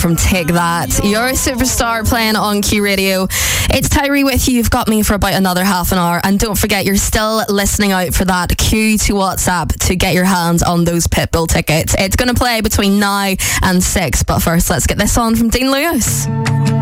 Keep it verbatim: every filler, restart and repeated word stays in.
from Take That. You're a Superstar playing on Q Radio. It's Tyree with you. You've got me for about another half an hour. And don't forget, you're still listening out for that Q to WhatsApp to get your hands on those Pitbull tickets. It's going to play between now and six. But first, let's get this on from Dean Lewis.